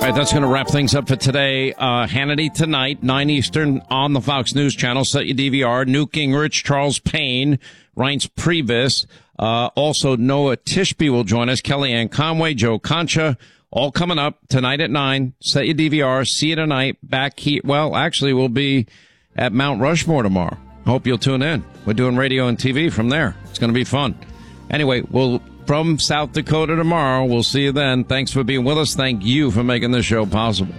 right, that's going to wrap things up for today. Hannity tonight, 9 Eastern on the Fox News Channel. Set your DVR. Newt Gingrich, Charles Payne, Reince Priebus. Also, Noah Tishby will join us. Kellyanne Conway, Joe Concha, all coming up tonight at 9. Set your DVR. See you tonight. Back here. Well, actually, we'll be at Mount Rushmore tomorrow. Hope you'll tune in. We're doing radio and TV from there. It's going to be fun. Anyway, we'll from South Dakota tomorrow. We'll see you then. Thanks for being with us. Thank you for making this show possible.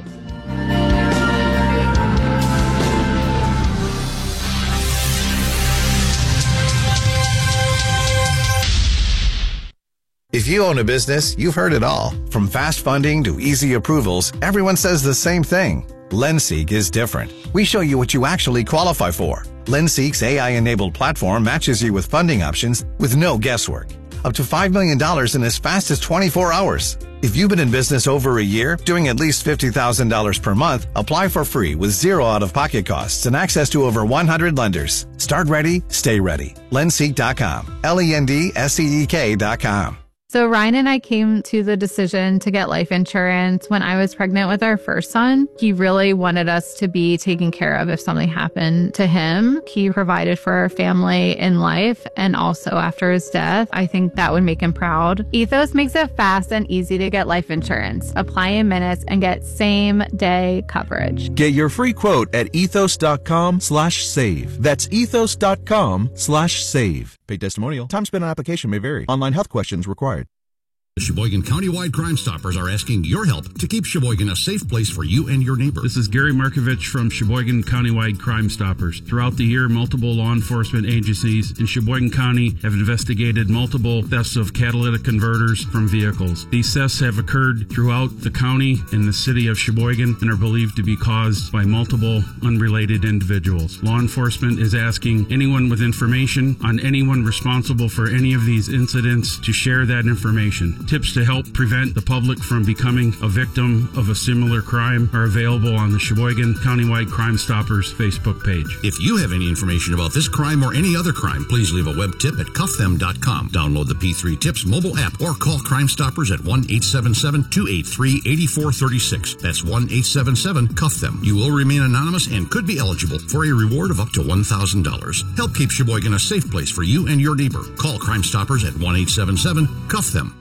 If you own a business, you've heard it all. From fast funding to easy approvals, everyone says the same thing. LendSeek is different. We show you what you actually qualify for. LendSeek's AI-enabled platform matches you with funding options with no guesswork. Up to $5 million in as fast as 24 hours. If you've been in business over a year, doing at least $50,000 per month, apply for free with zero out-of-pocket costs and access to over 100 lenders. Start ready, stay ready. LendSeek.com. LendSeek.com. So Ryan and I came to the decision to get life insurance when I was pregnant with our first son. He really wanted us to be taken care of if something happened to him. He provided for our family in life and also after his death. I think that would make him proud. Ethos makes it fast and easy to get life insurance. Apply in minutes and get same-day coverage. Get your free quote at ethos.com/save. That's ethos.com/save. Paid testimonial. Time spent on application may vary. Online health questions required. The Sheboygan Countywide Crime Stoppers are asking your help to keep Sheboygan a safe place for you and your neighbor. This is Gary Markovich from Sheboygan Countywide Crime Stoppers. Throughout the year, multiple law enforcement agencies in Sheboygan County have investigated multiple thefts of catalytic converters from vehicles. These thefts have occurred throughout the county and the city of Sheboygan and are believed to be caused by multiple unrelated individuals. Law enforcement is asking anyone with information on anyone responsible for any of these incidents to share that information. Tips to help prevent the public from becoming a victim of a similar crime are available on the Sheboygan Countywide Crime Stoppers Facebook page. If you have any information about this crime or any other crime, please leave a web tip at cuffthem.com. Download the P3 Tips mobile app or call Crime Stoppers at 1-877-283-8436. That's 1-877-CUFF-THEM. You will remain anonymous and could be eligible for a reward of up to $1,000. Help keep Sheboygan a safe place for you and your neighbor. Call Crime Stoppers at 1-877-CUFF-THEM.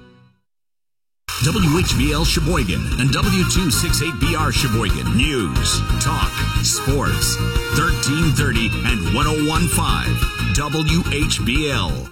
WHBL Sheboygan and W268BR Sheboygan. News, talk, sports. 1330 and 101.5 WHBL.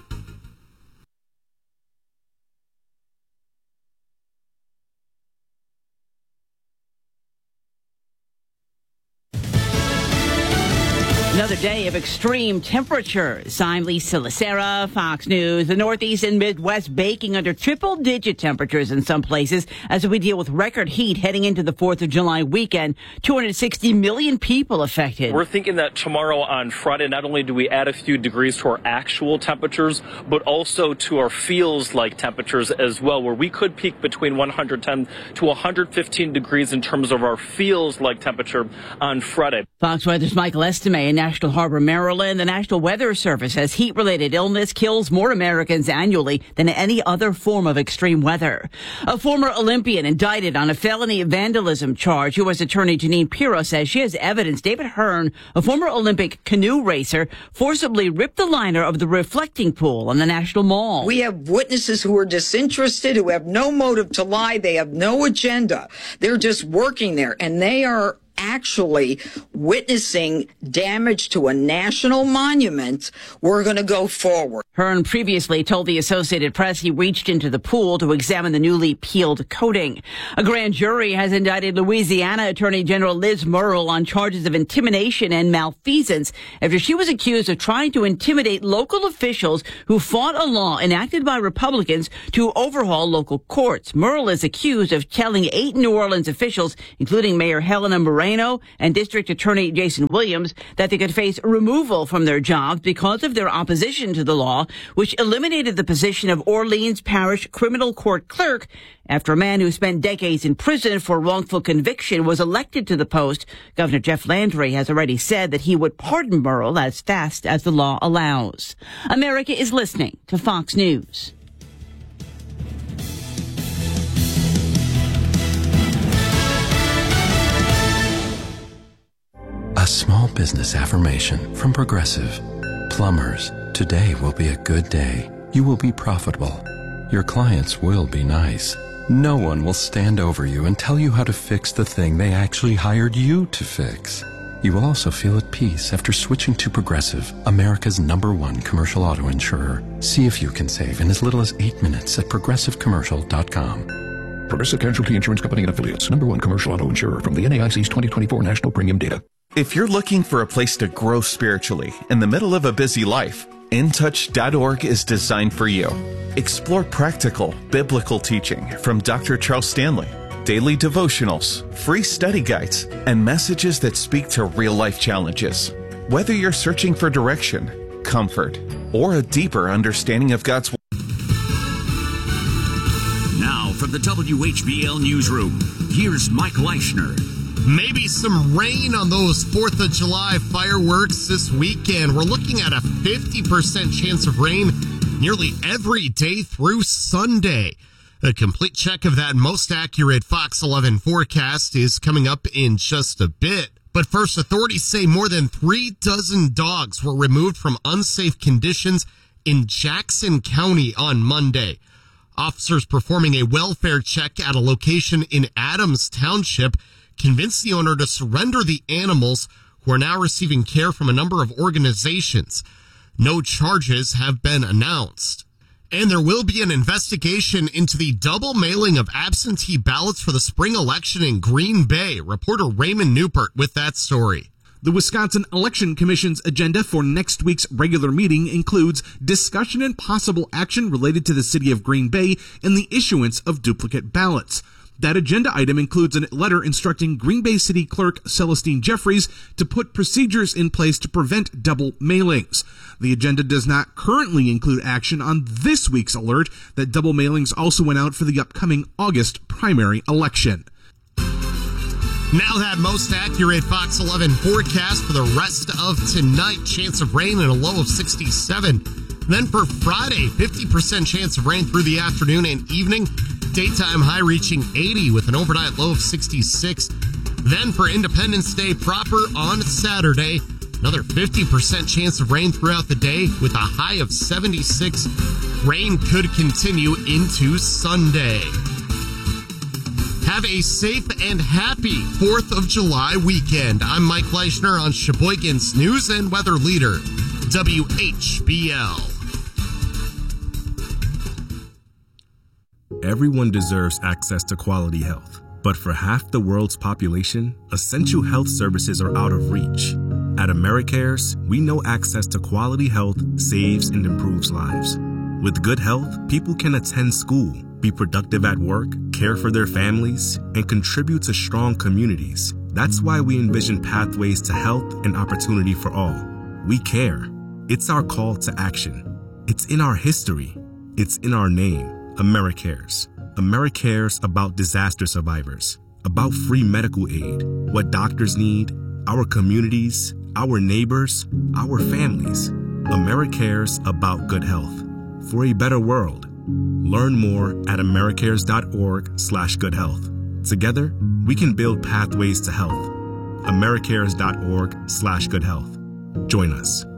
Another day of extreme temperatures. I'm Lisa Lacera, Fox News. The Northeast and Midwest baking under triple-digit temperatures in some places as we deal with record heat heading into the 4th of July weekend. 260 million people affected. We're thinking that tomorrow on Friday, not only do we add a few degrees to our actual temperatures, but also to our feels-like temperatures as well, where we could peak between 110 to 115 degrees in terms of our feels-like temperature on Friday. Fox Weather's Michael Estime in National Harbor, Maryland. The National Weather Service says heat-related illness kills more Americans annually than any other form of extreme weather. A former Olympian indicted on a felony vandalism charge, U.S. Attorney Jeanine Pirro says she has evidence David Hearn, a former Olympic canoe racer, forcibly ripped the liner of the reflecting pool on the National Mall. We have witnesses who are disinterested, who have no motive to lie. They have no agenda. They're just working there, and they are actually witnessing damage to a national monument. We're going to go forward. Hearn previously told the Associated Press he reached into the pool to examine the newly peeled coating. A grand jury has indicted Louisiana Attorney General Liz Murrill on charges of intimidation and malfeasance after she was accused of trying to intimidate local officials who fought a law enacted by Republicans to overhaul local courts. Murrill is accused of telling 8 New Orleans officials, including Mayor Helena Moreno and District Attorney Jason Williams, that they could face removal from their jobs because of their opposition to the law, which eliminated the position of Orleans Parish Criminal Court Clerk after a man who spent decades in prison for wrongful conviction was elected to the post. Governor Jeff Landry has already said that he would pardon Murrill as fast as the law allows. America is listening to Fox News. small business affirmation from Progressive. Plumbers, today will be a good day. You will be profitable. Your clients will be nice. No one will stand over you and tell you how to fix the thing they actually hired you to fix. You will also feel at peace after switching to Progressive, America's #1 commercial auto insurer. See if you can save in as little as 8 minutes at progressivecommercial.com. Progressive Casualty Insurance Company and Affiliates, #1 commercial auto insurer from the NAIC's 2024 National Premium Data. If you're looking for a place to grow spiritually in the middle of a busy life, InTouch.org is designed for you. Explore practical, biblical teaching from Dr. Charles Stanley, daily devotionals, free study guides, and messages that speak to real-life challenges. Whether you're searching for direction, comfort, or a deeper understanding of God's Word. Now from the WHBL Newsroom, here's Mike Leischner. Maybe some rain on those 4th of July fireworks this weekend. We're looking at a 50% chance of rain nearly every day through Sunday. A complete check of that most accurate Fox 11 forecast is coming up in just a bit. But first, authorities say more than 36 dogs were removed from unsafe conditions in Jackson County on Monday. Officers performing a welfare check at a location in Adams Township convinced the owner to surrender the animals, who are now receiving care from a number of organizations. No charges have been announced. And there will be an investigation into the double mailing of absentee ballots for the spring election in Green Bay. Reporter Raymond Newport with that story. The Wisconsin Election Commission's agenda for next week's regular meeting includes discussion and possible action related to the city of Green Bay and the issuance of duplicate ballots. That agenda item includes a letter instructing Green Bay City Clerk Celestine Jeffries to put procedures in place to prevent double mailings. The agenda does not currently include action on this week's alert that double mailings also went out for the upcoming August primary election. Now that most accurate Fox 11 forecast for the rest of tonight. Chance of rain and a low of 67. Then for Friday, 50% chance of rain through the afternoon and evening. Daytime high reaching 80 with an overnight low of 66. Then for Independence Day proper on Saturday, another 50% chance of rain throughout the day with a high of 76. Rain could continue into Sunday. Have a safe and happy 4th of July weekend. I'm Mike Leischner on Sheboygan's News and Weather Leader, WHBL. Everyone deserves access to quality health, but for half the world's population, essential health services are out of reach. At AmeriCares, we know access to quality health saves and improves lives. With good health, people can attend school, be productive at work, care for their families, and contribute to strong communities. That's why we envision pathways to health and opportunity for all. We care. It's our call to action. It's in our history. It's in our name. AmeriCares. AmeriCares about disaster survivors, about free medical aid, what doctors need, our communities, our neighbors, our families. AmeriCares about good health. For a better world. Learn more at americares.org/goodhealth. Together, we can build pathways to health. americares.org/goodhealth. Join us.